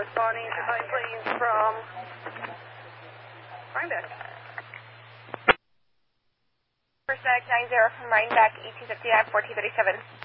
responding to my planes from Rhinebeck. First Medic 90 from Rhinebeck, ET59 1437.